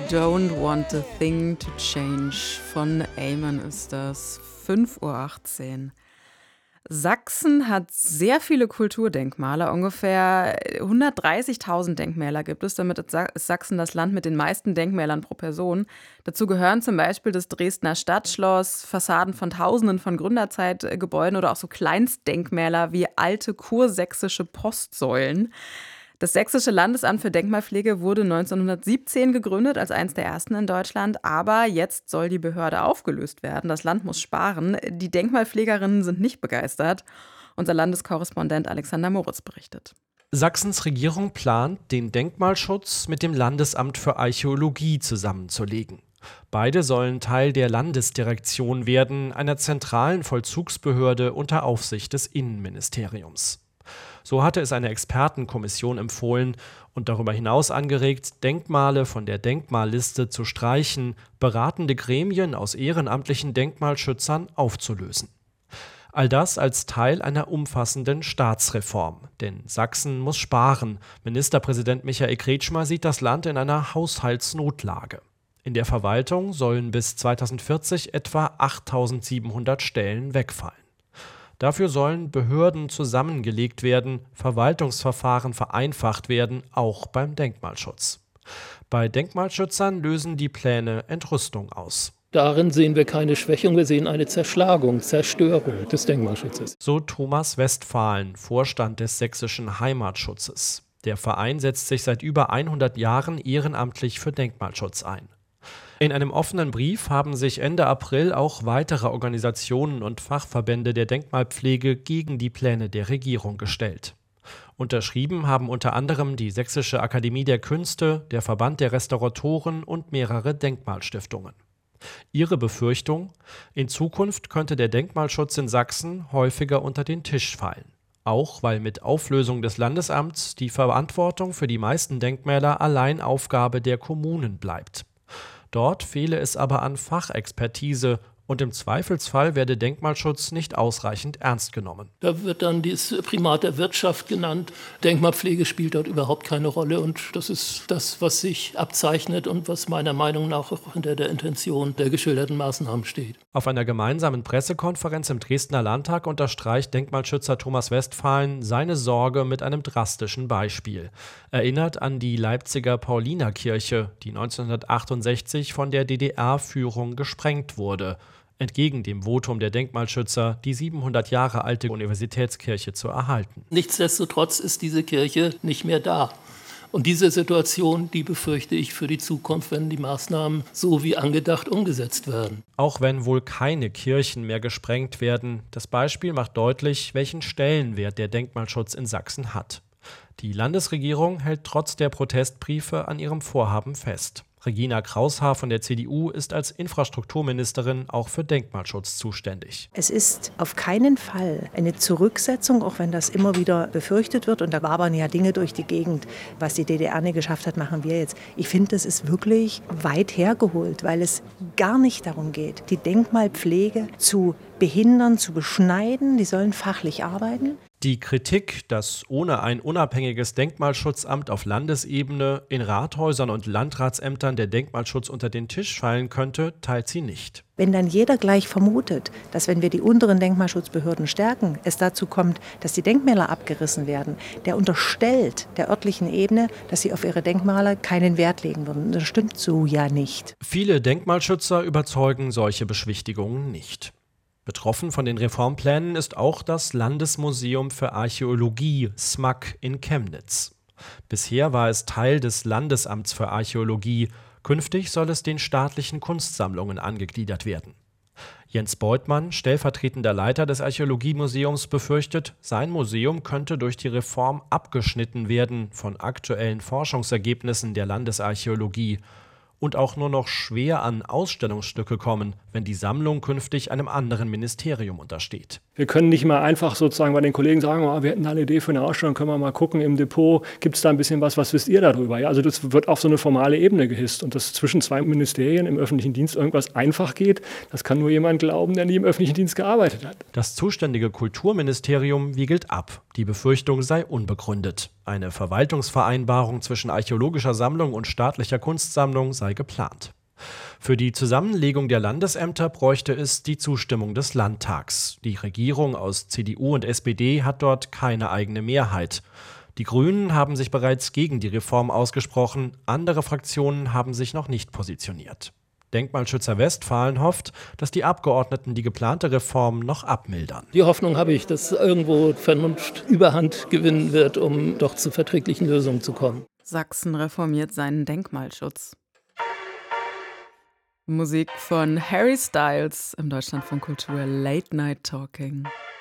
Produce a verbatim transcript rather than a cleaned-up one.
Don't Want a Thing to Change von Amon ist das. fünf Uhr achtzehn. Sachsen hat sehr viele Kulturdenkmale. Ungefähr hundertdreißigtausend Denkmäler gibt es. Damit ist Sachsen das Land mit den meisten Denkmälern pro Person. Dazu gehören zum Beispiel das Dresdner Stadtschloss, Fassaden von Tausenden von Gründerzeitgebäuden oder auch so Kleinstdenkmäler wie alte kursächsische Postsäulen. Das Sächsische Landesamt für Denkmalpflege wurde neunzehnhundertsiebzehn gegründet, als eines der ersten in Deutschland. Aber jetzt soll die Behörde aufgelöst werden. Das Land muss sparen. Die Denkmalpflegerinnen sind nicht begeistert. Unser Landeskorrespondent Alexander Moritz berichtet. Sachsens Regierung plant, den Denkmalschutz mit dem Landesamt für Archäologie zusammenzulegen. Beide sollen Teil der Landesdirektion werden, einer zentralen Vollzugsbehörde unter Aufsicht des Innenministeriums. So hatte es eine Expertenkommission empfohlen und darüber hinaus angeregt, Denkmale von der Denkmalliste zu streichen, beratende Gremien aus ehrenamtlichen Denkmalschützern aufzulösen. All das als Teil einer umfassenden Staatsreform. Denn Sachsen muss sparen. Ministerpräsident Michael Kretschmer sieht das Land in einer Haushaltsnotlage. In der Verwaltung sollen bis zweitausendvierzig etwa achttausendsiebenhundert Stellen wegfallen. Dafür sollen Behörden zusammengelegt werden, Verwaltungsverfahren vereinfacht werden, auch beim Denkmalschutz. Bei Denkmalschützern lösen die Pläne Entrüstung aus. Darin sehen wir keine Schwächung, wir sehen eine Zerschlagung, Zerstörung des Denkmalschutzes. So Thomas Westphalen, Vorstand des Sächsischen Heimatschutzes. Der Verein setzt sich seit über hundert Jahren ehrenamtlich für Denkmalschutz ein. In einem offenen Brief haben sich Ende April auch weitere Organisationen und Fachverbände der Denkmalpflege gegen die Pläne der Regierung gestellt. Unterschrieben haben unter anderem die Sächsische Akademie der Künste, der Verband der Restauratoren und mehrere Denkmalstiftungen. Ihre Befürchtung: In Zukunft könnte der Denkmalschutz in Sachsen häufiger unter den Tisch fallen. Auch weil mit Auflösung des Landesamts die Verantwortung für die meisten Denkmäler allein Aufgabe der Kommunen bleibt. Dort fehle es aber an Fachexpertise und im Zweifelsfall werde Denkmalschutz nicht ausreichend ernst genommen. Da wird dann das Primat der Wirtschaft genannt. Denkmalpflege spielt dort überhaupt keine Rolle. Und das ist das, was sich abzeichnet und was meiner Meinung nach auch hinter der Intention der geschilderten Maßnahmen steht. Auf einer gemeinsamen Pressekonferenz im Dresdner Landtag unterstreicht Denkmalschützer Thomas Westphalen seine Sorge mit einem drastischen Beispiel. Erinnert an die Leipziger Paulinerkirche, die neunzehnhundertachtundsechzig von der D D R-Führung gesprengt wurde. Entgegen dem Votum der Denkmalschützer, die siebenhundert Jahre alte Universitätskirche zu erhalten. Nichtsdestotrotz ist diese Kirche nicht mehr da. Und diese Situation, die befürchte ich für die Zukunft, wenn die Maßnahmen so wie angedacht umgesetzt werden. Auch wenn wohl keine Kirchen mehr gesprengt werden, das Beispiel macht deutlich, welchen Stellenwert der Denkmalschutz in Sachsen hat. Die Landesregierung hält trotz der Protestbriefe an ihrem Vorhaben fest. Regina Kraushaar von der C D U ist als Infrastrukturministerin auch für Denkmalschutz zuständig. Es ist auf keinen Fall eine Zurücksetzung, auch wenn das immer wieder befürchtet wird. Und da wabern ja Dinge durch die Gegend. Was die D D R nicht geschafft hat, machen wir jetzt. Ich finde, das ist wirklich weit hergeholt, weil es gar nicht darum geht, die Denkmalpflege zu behindern, zu beschneiden. Die sollen fachlich arbeiten. Die Kritik, dass ohne ein unabhängiges Denkmalschutzamt auf Landesebene in Rathäusern und Landratsämtern der Denkmalschutz unter den Tisch fallen könnte, teilt sie nicht. Wenn dann jeder gleich vermutet, dass wenn wir die unteren Denkmalschutzbehörden stärken, es dazu kommt, dass die Denkmäler abgerissen werden, der unterstellt der örtlichen Ebene, dass sie auf ihre Denkmäler keinen Wert legen würden. Das stimmt so ja nicht. Viele Denkmalschützer überzeugen solche Beschwichtigungen nicht. Betroffen von den Reformplänen ist auch das Landesmuseum für Archäologie, S M A K, in Chemnitz. Bisher war es Teil des Landesamts für Archäologie. Künftig soll es den staatlichen Kunstsammlungen angegliedert werden. Jens Beutmann, stellvertretender Leiter des Archäologiemuseums, befürchtet, sein Museum könnte durch die Reform abgeschnitten werden von aktuellen Forschungsergebnissen der Landesarchäologie und auch nur noch schwer an Ausstellungsstücke kommen, wenn die Sammlung künftig einem anderen Ministerium untersteht. Wir können nicht mal einfach sozusagen bei den Kollegen sagen, oh, wir hätten da eine Idee für eine Ausstellung, können wir mal gucken im Depot, gibt es da ein bisschen was, was wisst ihr darüber? Ja, also das wird auf so eine formale Ebene gehisst. Und dass zwischen zwei Ministerien im öffentlichen Dienst irgendwas einfach geht, das kann nur jemand glauben, der nie im öffentlichen Dienst gearbeitet hat. Das zuständige Kulturministerium wiegelt ab. Die Befürchtung sei unbegründet. Eine Verwaltungsvereinbarung zwischen archäologischer Sammlung und staatlicher Kunstsammlung sei geplant. Für die Zusammenlegung der Landesämter bräuchte es die Zustimmung des Landtags. Die Regierung aus C D U und S P D hat dort keine eigene Mehrheit. Die Grünen haben sich bereits gegen die Reform ausgesprochen, andere Fraktionen haben sich noch nicht positioniert. Denkmalschützer Westfalen hofft, dass die Abgeordneten die geplante Reform noch abmildern. Die Hoffnung habe ich, dass irgendwo Vernunft Überhand gewinnen wird, um doch zu verträglichen Lösungen zu kommen. Sachsen reformiert seinen Denkmalschutz. Musik von Harry Styles im Deutschlandfunk Kultur Late Night Talking.